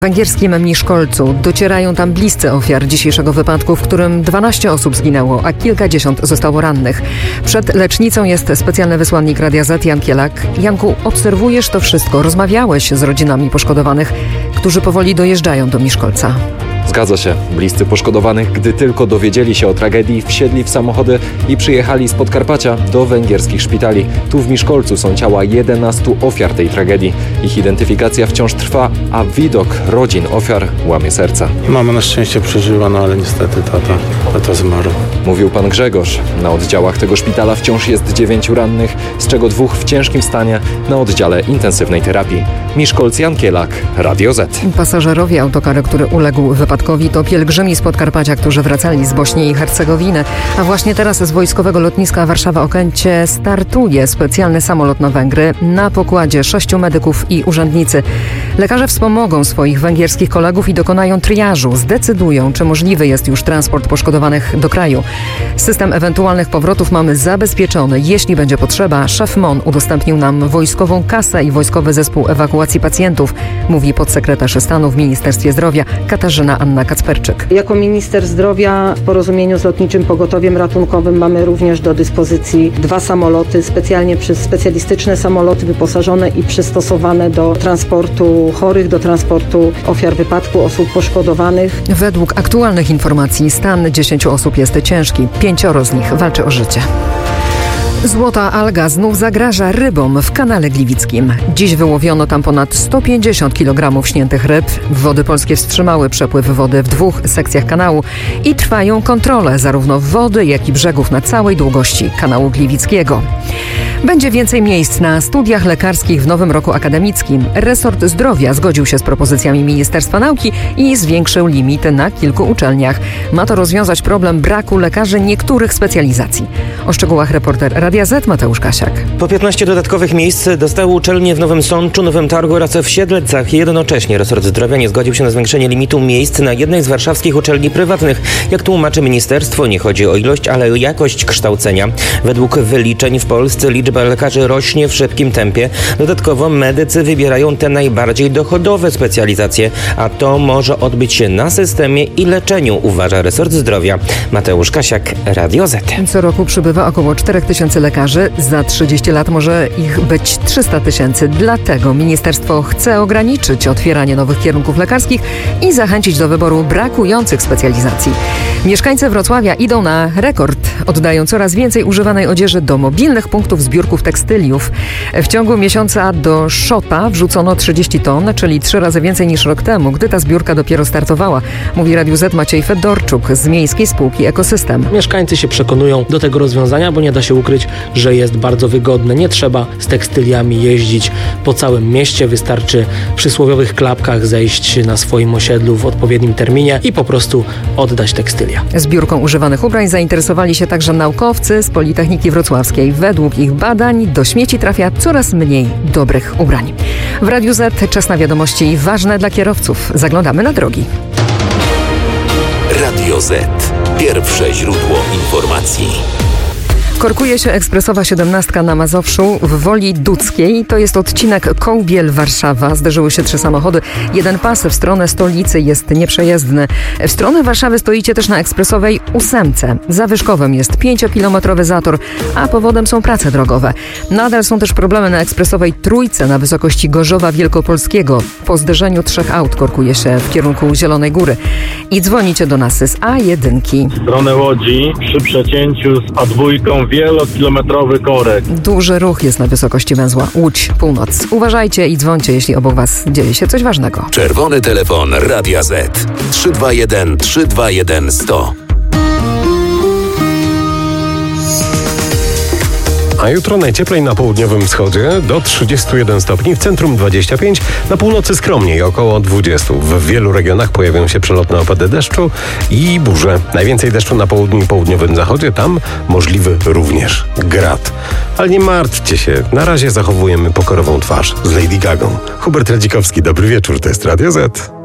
W węgierskim Miskolcu docierają tam bliscy ofiar dzisiejszego wypadku, w którym 12 osób zginęło, a kilkadziesiąt zostało rannych. Przed lecznicą jest specjalny wysłannik Radia Z, Jan Kielak. Janku, obserwujesz to wszystko, rozmawiałeś z rodzinami poszkodowanych, którzy powoli dojeżdżają do Miskolca. Zgadza się. Bliscy poszkodowanych, gdy tylko dowiedzieli się o tragedii, wsiedli w samochody i przyjechali z Podkarpacia do węgierskich szpitali. Tu w Miskolcu są ciała 11 ofiar tej tragedii. Ich identyfikacja wciąż trwa, a widok rodzin ofiar łamie serca. Mama na szczęście przeżyła, ale niestety tata zmarł. Mówił pan Grzegorz. Na oddziałach tego szpitala wciąż jest 9 rannych, z czego 2 w ciężkim stanie na oddziale intensywnej terapii. Miskolc, Jan Kielak, Radio Z. Pasażerowie autokaru, który uległ wypadkowi, to pielgrzymi z Podkarpacia, którzy wracali z Bośni i Hercegowiny. A właśnie teraz z wojskowego lotniska Warszawa-Okęcie startuje specjalny samolot na Węgry. Na pokładzie 6 medyków i urzędnicy. Lekarze wspomogą swoich węgierskich kolegów i dokonają triażu. Zdecydują, czy możliwy jest już transport poszkodowanych do kraju. System ewentualnych powrotów mamy zabezpieczony. Jeśli będzie potrzeba, szef MON udostępnił nam wojskową kasę i wojskowy zespół ewakuacji pacjentów, mówi podsekretarz stanu w Ministerstwie Zdrowia Katarzyna Anna Kacperczyk. Jako minister zdrowia w porozumieniu z Lotniczym Pogotowiem Ratunkowym mamy również do dyspozycji 2 samoloty, specjalistyczne samoloty wyposażone i przystosowane do transportu chorych, do transportu ofiar wypadku, osób poszkodowanych. Według aktualnych informacji stan 10 osób jest ciężki. 5 z nich walczy o życie. Złota alga znów zagraża rybom w kanale gliwickim. Dziś wyłowiono tam ponad 150 kg śniętych ryb. Wody polskie wstrzymały przepływ wody w 2 sekcjach kanału i trwają kontrole zarówno wody, jak i brzegów na całej długości kanału gliwickiego. Będzie więcej miejsc na studiach lekarskich w nowym roku akademickim. Resort Zdrowia zgodził się z propozycjami Ministerstwa Nauki i zwiększył limity na kilku uczelniach. Ma to rozwiązać problem braku lekarzy niektórych specjalizacji. O szczegółach reporter Radia Z Mateusz Kasiak. Po 15 dodatkowych miejsc dostały uczelnie w Nowym Sączu, Nowym Targu oraz w Siedlecach. Jednocześnie resort zdrowia nie zgodził się na zwiększenie limitu miejsc na jednej z warszawskich uczelni prywatnych. Jak tłumaczy ministerstwo, nie chodzi o ilość, ale o jakość kształcenia. Według wyliczeń w Polsce liczba lekarzy rośnie w szybkim tempie. Dodatkowo medycy wybierają te najbardziej dochodowe specjalizacje, a to może odbyć się na systemie i leczeniu, uważa resort zdrowia. Mateusz Kasiak, Radio Z. Co roku przybywa około 4000 lekarzy. Za 30 lat może ich być 300 000. Dlatego ministerstwo chce ograniczyć otwieranie nowych kierunków lekarskich i zachęcić do wyboru brakujących specjalizacji. Mieszkańcy Wrocławia idą na rekord. Oddają coraz więcej używanej odzieży do mobilnych punktów zbiórków tekstyliów. W ciągu miesiąca do Szota wrzucono 30 ton, czyli 3 razy więcej niż rok temu, gdy ta zbiórka dopiero startowała, mówi Radiu Z Maciej Fedorczuk z Miejskiej Spółki Ekosystem. Mieszkańcy się przekonują do tego rozwiązania, bo nie da się ukryć, że jest bardzo wygodne. Nie trzeba z tekstyliami jeździć po całym mieście. Wystarczy w przysłowiowych klapkach zejść na swoim osiedlu w odpowiednim terminie i po prostu oddać tekstylia. Zbiórką używanych ubrań zainteresowali się także naukowcy z Politechniki Wrocławskiej. Według ich badań do śmieci trafia coraz mniej dobrych ubrań. W Radiu Z czas na wiadomości ważne dla kierowców. Zaglądamy na drogi. Radio Z. Pierwsze źródło informacji. Korkuje się ekspresowa 17 na Mazowszu w Woli Dudzkiej. To jest odcinek Kołbiel-Warszawa. Zderzyły się 3 samochody. Jeden pas w stronę stolicy jest nieprzejezdny. W stronę Warszawy stoicie też na ekspresowej 8. Za Wyszkowem jest 5-kilometrowy zator, a powodem są prace drogowe. Nadal są też problemy na ekspresowej Trójce na wysokości Gorzowa Wielkopolskiego. Po zderzeniu 3 aut korkuje się w kierunku Zielonej Góry. I dzwonicie do nas z A1. W stronę Łodzi przy przecięciu z A2 wielokilometrowy korek. Duży ruch jest na wysokości węzła Łódź-Północ. Uważajcie i dzwońcie, jeśli obok Was dzieje się coś ważnego. Czerwony telefon Radia Z 321 321 100. A jutro najcieplej na południowym wschodzie do 31 stopni, w centrum 25, na północy skromniej, około 20. W wielu regionach pojawią się przelotne opady deszczu i burze. Najwięcej deszczu na południu i południowym zachodzie, tam możliwy również grad. Ale nie martwcie się, na razie zachowujemy pokorową twarz z Lady Gagą. Hubert Radzikowski, dobry wieczór, to jest Radio Z.